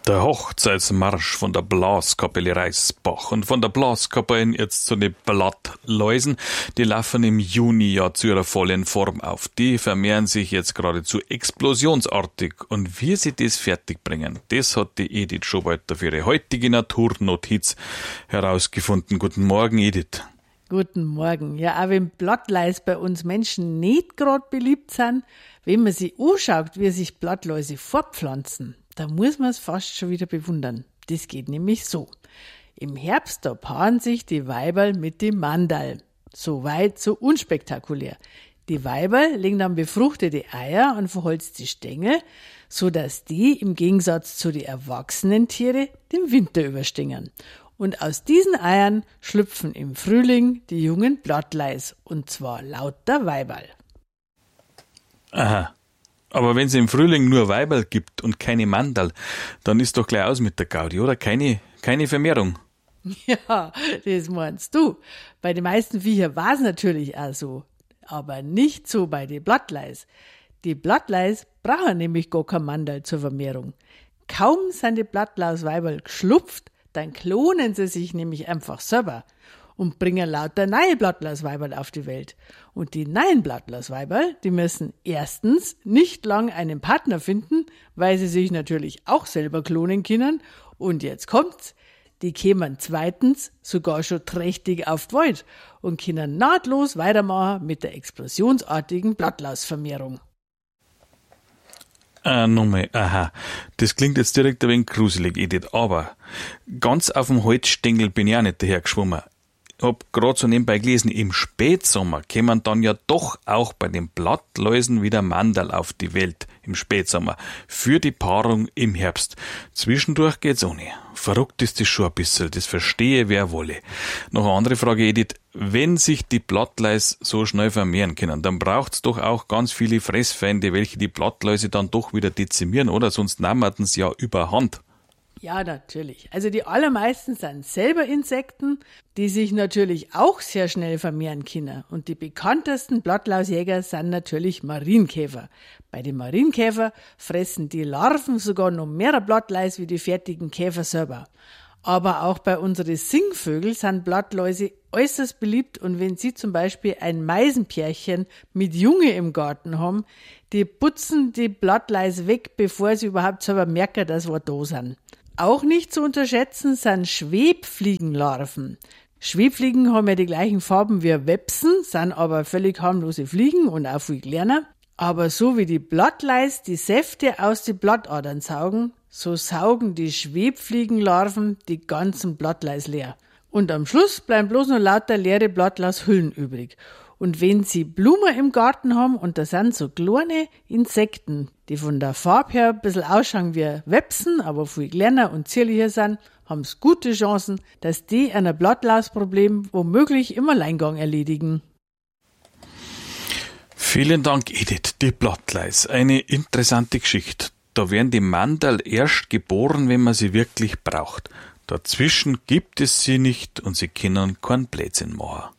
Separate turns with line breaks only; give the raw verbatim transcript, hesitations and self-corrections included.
Der Hochzeitsmarsch von der Blaskapelle Reisbach und von der Blaskapelle jetzt zu den Blattläusen, die laufen im Juni ja zu ihrer vollen Form auf. Die vermehren sich jetzt geradezu explosionsartig und wie sie das fertigbringen, das hat die Edith Schobhalter für ihre heutige Naturnotiz herausgefunden. Guten Morgen, Edith.
Guten Morgen. Ja, auch wenn Blattläuse bei uns Menschen nicht gerade beliebt sind, wenn man sich anschaut, wie sich Blattläuse fortpflanzen, da muss man es fast schon wieder bewundern. Das geht nämlich so. Im Herbst, da paaren sich die Weiberl mit dem Mandal. So weit, so unspektakulär. Die Weiberl legen dann befruchtete Eier und verholzte Stängel, so dass die im Gegensatz zu den erwachsenen Tiere den Winter überstehen. Und aus diesen Eiern schlüpfen im Frühling die jungen Blattläuse, und zwar lauter Weiberl.
Aha. Aber wenn es im Frühling nur Weiberl gibt und keine Mandal, dann ist doch gleich aus mit der Gaudi, oder? Keine, keine Vermehrung.
Ja, das meinst du. Bei den meisten Viecher war es natürlich auch so. Aber nicht so bei den Blattläuse. Die Blattläuse brauchen nämlich gar kein Mandal zur Vermehrung. Kaum sind die Blattlausweiberl geschlupft, dann klonen sie sich nämlich einfach selber und bringen lauter neue Blattlausweiberl auf die Welt. Und die neuen Blattlausweiberl, die müssen erstens nicht lang einen Partner finden, weil sie sich natürlich auch selber klonen können. Und jetzt kommt's, die kämen zweitens sogar schon trächtig auf die Welt und können nahtlos weitermachen mit der explosionsartigen Blattlausvermehrung.
Ah, nochmal, aha. Das klingt jetzt direkt ein wenig gruselig, Edith, aber ganz auf dem Holzstängel bin ich auch nicht dahergeschwommen. Ich hab grad so nebenbei gelesen, im Spätsommer kämen dann ja doch auch bei den Blattläusen wieder Mandal auf die Welt im Spätsommer für die Paarung im Herbst. Zwischendurch geht's ohne. Verrückt ist das schon ein bisschen, das verstehe wer wolle. Noch eine andere Frage, Edith. Wenn sich die Blattläuse so schnell vermehren können, dann braucht's doch auch ganz viele Fressfeinde, welche die Blattläuse dann doch wieder dezimieren, oder? Sonst nehmen sie ja überhand.
Ja, natürlich. Also die allermeisten sind selber Insekten, die sich natürlich auch sehr schnell vermehren können. Und die bekanntesten Blattlausjäger sind natürlich Marienkäfer. Bei den Marienkäfer fressen die Larven sogar noch mehr Blattläuse wie die fertigen Käfer selber. Aber auch bei unseren Singvögeln sind Blattläuse äußerst beliebt, und wenn sie zum Beispiel ein Meisenpärchen mit Junge im Garten haben, die putzen die Blattläuse weg, bevor sie überhaupt selber merken, dass wir da sind. Auch nicht zu unterschätzen sind Schwebfliegenlarven. Schwebfliegen haben ja die gleichen Farben wie Websen, sind aber völlig harmlose Fliegen und auch viel kleiner. Aber so wie die Blattläuse die Säfte aus den Blattadern saugen, so saugen die Schwebfliegenlarven die ganzen Blattläuse leer. Und am Schluss bleiben bloß noch lauter leere Blattlaushüllen übrig. Und wenn sie Blumen im Garten haben und da sind so kleine Insekten, die von der Farbe her ein bisschen ausschauen wie Websen, aber viel kleiner und zierlicher sind, haben es gute Chancen, dass die ein Blattlausproblem womöglich im Alleingang erledigen.
Vielen Dank, Edith, die Blattläuse. Eine interessante Geschichte. Da werden die Mandal erst geboren, wenn man sie wirklich braucht. Dazwischen gibt es sie nicht und sie können keinen Blödsinn machen.